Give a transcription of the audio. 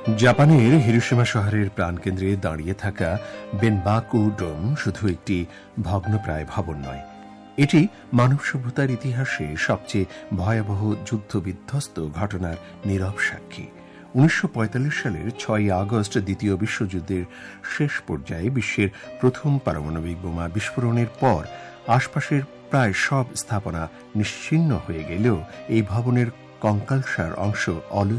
জাপানের হিরোশিমা শহরের প্রাণকেন্দ্রে দাঁড়িয়ে থাকা বেনবাকু ডোম শুধু একটি ভগ্নপ্রায় ভবন নয়, এটি মানব সভ্যতার ইতিহাসে সবচেয়ে ভয়াবহ যুদ্ধবিধ্বস্ত ঘটনার নীরব সাক্ষী। 1945 সালের 6 আগস্ট দ্বিতীয় বিশ্বযুদ্ধের শেষ পর্যায়ে বিশ্বের প্রথম পারমাণবিক বোমা বিস্ফোরণের পর আশপাশের প্রায় সব স্থাপনা নিশ্চিহ্ন হয়ে গেলেও এই ভবনের কঙ্কালসার অংশ